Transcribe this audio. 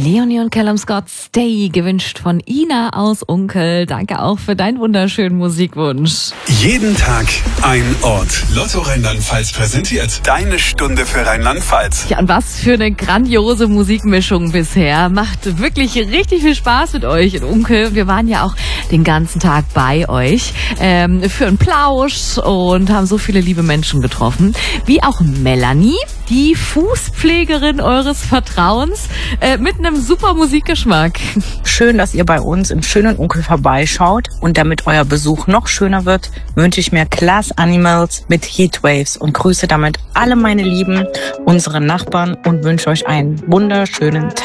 Leonie und Callum Scott, Stay, gewünscht von Ina aus Unkel. Danke auch für deinen wunderschönen Musikwunsch. Jeden Tag ein Ort. Lotto Rheinland-Pfalz präsentiert deine Stunde für Rheinland-Pfalz. Ja, und was für eine grandiose Musikmischung bisher. Macht wirklich richtig viel Spaß mit euch in Unkel. Wir waren ja auch den ganzen Tag bei euch für einen Plausch und haben so viele liebe Menschen getroffen. Wie auch Melanie, die Fußpflegerin eures Vertrauens, mit einem super Musikgeschmack. Schön, dass ihr bei uns im schönen Unkel vorbeischaut. Und damit euer Besuch noch schöner wird, wünsche ich mir Glass Animals mit Heatwaves und grüße damit alle meine Lieben, unsere Nachbarn und wünsche euch einen wunderschönen Tag.